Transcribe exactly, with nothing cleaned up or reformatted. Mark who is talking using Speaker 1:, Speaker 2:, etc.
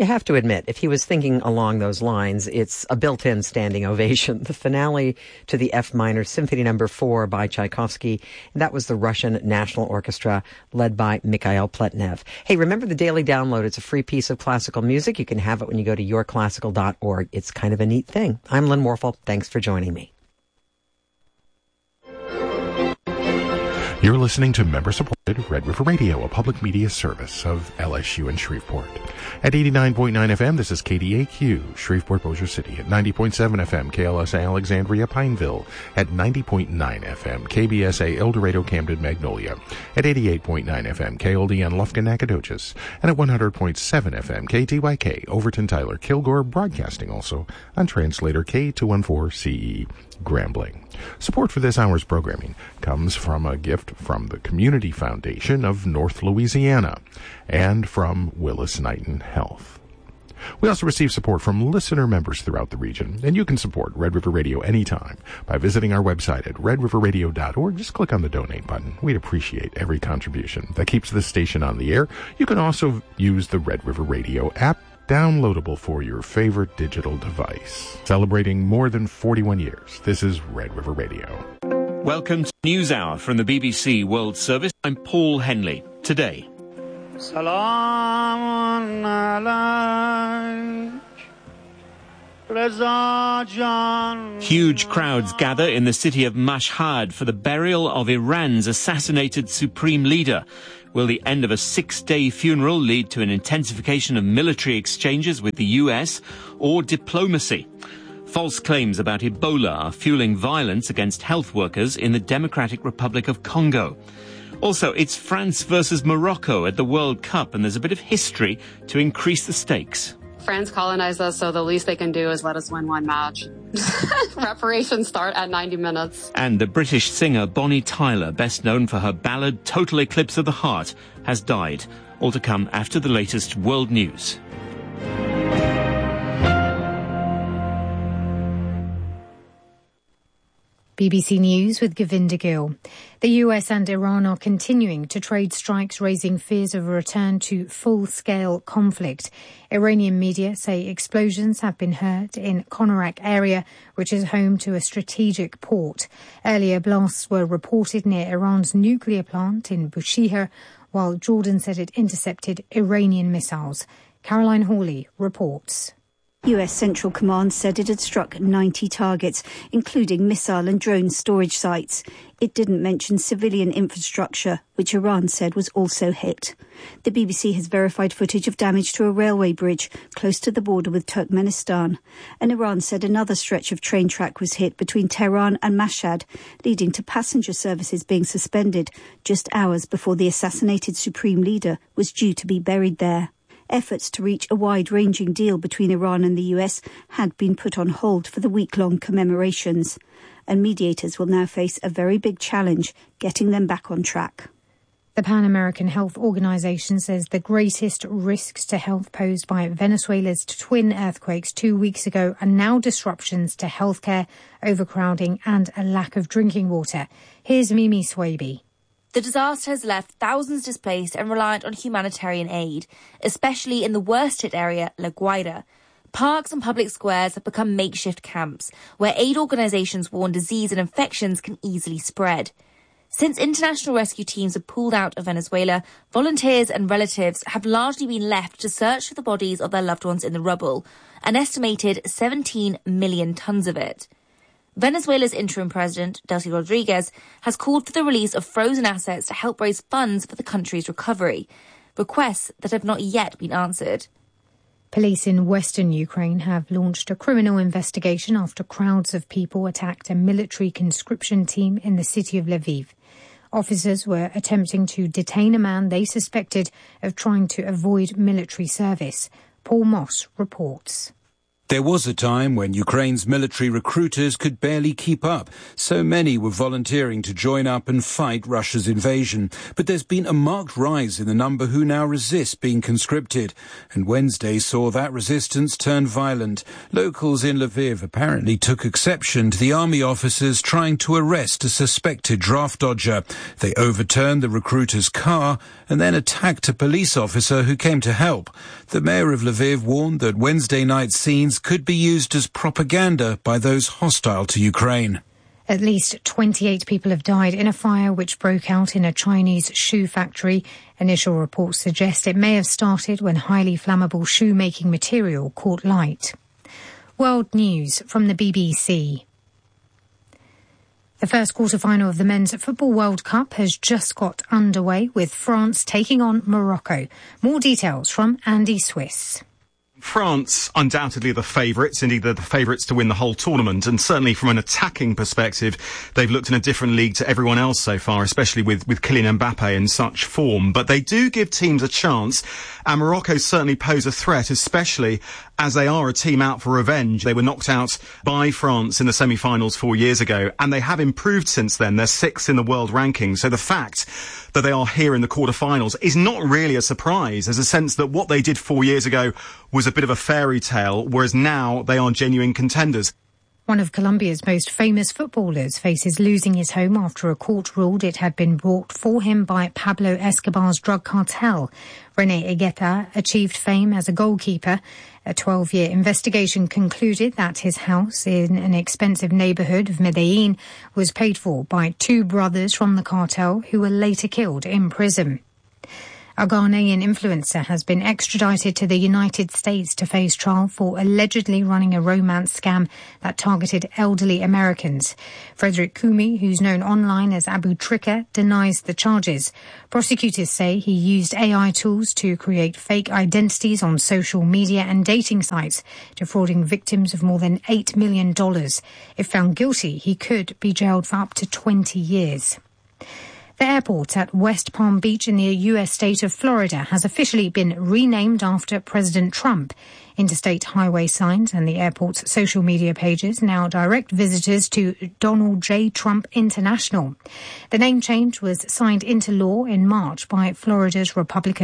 Speaker 1: You have to admit, if he was thinking along those lines, it's a built-in standing ovation. The finale to the F minor Symphony Number Four by Tchaikovsky. That was the Russian National Orchestra led by Mikhail Pletnev. Hey, remember the Daily Download? It's a free piece of classical music. You can have it when you go to your classical dot org. It's kind of a neat thing. I'm Lynn Warfel. Thanks for joining me.
Speaker 2: You're listening to member-supported Red River Radio, a public media service of L S U in Shreveport. At eighty-nine point nine F M, this is K D A Q, Shreveport, Bossier City. At ninety point seven F M, K L S A Alexandria, Pineville. At ninety point nine F M, K B S A El Dorado, Camden, Magnolia. At eighty-eight point nine F M, K L D N Lufkin, Nacogdoches. And at one hundred point seven F M, K T Y K, Overton, Tyler, Kilgore, broadcasting also on translator K two fourteen C E. Grambling. Support for this hour's programming comes from a gift from the Community Foundation of North Louisiana and from Willis Knighton Health. We also receive support from listener members throughout the region, and you can support Red River Radio anytime by visiting our website at red river radio dot org. Just click on the donate button. We'd appreciate every contribution that keeps this station on the air. You can also use the Red River Radio app, downloadable for your favorite digital device. Celebrating more than forty-one years, this is Red River Radio.
Speaker 3: Welcome to News Hour from the B B C World Service. I'm Paul Henley. Today,
Speaker 4: Salaam alaikum.
Speaker 3: Huge crowds gather in the city of Mashhad for the burial of Iran's assassinated supreme leader. Will the end of a six-day funeral lead to an intensification of military exchanges with the U S or diplomacy? False claims about Ebola are fueling violence against health workers in the Democratic Republic of Congo. Also, it's France versus Morocco at the World Cup, and there's a bit of history to increase the stakes.
Speaker 5: France colonized us, so the least they can do is let us win one match. Reparations start at ninety minutes.
Speaker 3: And the British singer Bonnie Tyler, best known for her ballad Total Eclipse of the Heart, has died. All to come after the latest world news.
Speaker 6: B B C News with Govinda Gill. The U S and Iran are continuing to trade strikes, raising fears of a return to full-scale conflict. Iranian media say explosions have been heard in Konarak area, which is home to a strategic port. Earlier, blasts were reported near Iran's nuclear plant in Bushehr, while Jordan said it intercepted Iranian missiles. Caroline Hawley reports.
Speaker 7: U S Central Command said it had struck ninety targets, including missile and drone storage sites. It didn't mention civilian infrastructure, which Iran said was also hit. The B B C has verified footage of damage to a railway bridge close to the border with Turkmenistan. And Iran said another stretch of train track was hit between Tehran and Mashhad, leading to passenger services being suspended just hours before the assassinated supreme leader was due to be buried there. Efforts to reach a wide-ranging deal between Iran and the U S had been put on hold for the week-long commemorations, and mediators will now face a very big challenge getting them back on track.
Speaker 6: The Pan American Health Organization says the greatest risks to health posed by Venezuela's twin earthquakes two weeks ago are now disruptions to healthcare, overcrowding and a lack of drinking water. Here's Mimi Swaby.
Speaker 8: The disaster has left thousands displaced and reliant on humanitarian aid, especially in the worst-hit area, La Guaira. Parks and public squares have become makeshift camps, where aid organisations warn disease and infections can easily spread. Since international rescue teams have pulled out of Venezuela, volunteers and relatives have largely been left to search for the bodies of their loved ones in the rubble, an estimated seventeen million tonnes of it. Venezuela's interim president, Delcy Rodriguez, has called for the release of frozen assets to help raise funds for the country's recovery, requests that have not yet been answered.
Speaker 6: Police in western Ukraine have launched a criminal investigation after crowds of people attacked a military conscription team in the city of Lviv. Officers were attempting to detain a man they suspected of trying to avoid military service. Paul Moss reports.
Speaker 4: There was a time when Ukraine's military recruiters could barely keep up. So many were volunteering to join up and fight Russia's invasion. But there's been a marked rise in the number who now resist being conscripted. And Wednesday saw that resistance turn violent. Locals in Lviv apparently took exception to the army officers trying to arrest a suspected draft dodger. They overturned the recruiter's car and then attacked a police officer who came to help. The mayor of Lviv warned that Wednesday night scenes could be used as propaganda by those hostile to Ukraine.
Speaker 6: At least twenty-eight people have died in a fire which broke out in a Chinese shoe factory. Initial reports suggest it may have started when highly flammable shoe-making material caught light. World News from the B B C. The first quarter-final of the Men's Football World Cup has just got underway, with France taking on Morocco. More details from Andy Swiss.
Speaker 9: France, undoubtedly the favourites, indeed they're the favourites to win the whole tournament, and certainly from an attacking perspective, they've looked in a different league to everyone else so far, especially with, with Kylian Mbappe in such form. But they do give teams a chance, and Morocco certainly pose a threat, especially as they are a team out for revenge. They were knocked out by France in the semi-finals four years ago, and they have improved since then. They're sixth in the world ranking, so the fact that they are here in the quarter-finals is not really a surprise. There's a sense that what they did four years ago was a bit of a fairy tale, whereas now they are genuine contenders.
Speaker 6: One of Colombia's most famous footballers faces losing his home after a court ruled it had been bought for him by Pablo Escobar's drug cartel. René Higuita achieved fame as a goalkeeper. A twelve-year investigation concluded that his house in an expensive neighbourhood of Medellin was paid for by two brothers from the cartel who were later killed in prison. A Ghanaian influencer has been extradited to the United States to face trial for allegedly running a romance scam that targeted elderly Americans. Frederick Kumi, who's known online as Abu Trika, denies the charges. Prosecutors say he used A I tools to create fake identities on social media and dating sites, defrauding victims of more than eight million dollars. If found guilty, he could be jailed for up to twenty years. The airport at West Palm Beach in the U S state of Florida has officially been renamed after President Trump. Interstate highway signs and the airport's social media pages now direct visitors to Donald J. Trump International. The name change was signed into law in March by Florida's Republican